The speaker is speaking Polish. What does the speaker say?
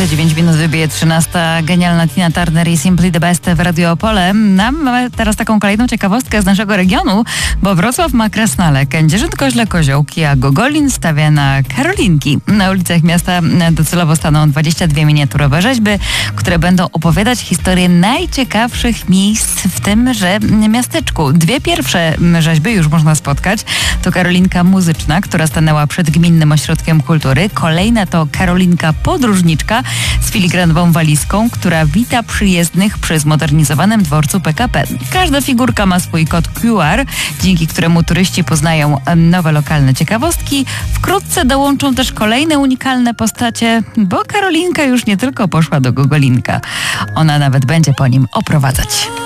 Za 9 minut wybije 13. Genialna Tina Turner i Simply the Best w Radio Opole. Mamy teraz taką kolejną ciekawostkę z naszego regionu, bo Wrocław ma Krasnale, Kędzierzyn-Koźle, Koziołki, a Gogolin stawia na Karolinki. Na ulicach miasta docelowo staną 22 miniaturowe rzeźby, które będą opowiadać historię najciekawszych miejsc w tymże miasteczku. Dwie pierwsze rzeźby już można spotkać. To Karolinka Muzyczna, która stanęła przed Gminnym Ośrodkiem Kultury. Kolejna to Karolinka Podróżniczka z filigranową walizką, która wita przyjezdnych przy zmodernizowanym dworcu PKP. Każda figurka ma swój kod QR, dzięki któremu turyści poznają nowe lokalne ciekawostki. Wkrótce dołączą też kolejne unikalne postacie, bo Karolinka już nie tylko poszła do Gogolinka. Ona nawet będzie po nim oprowadzać.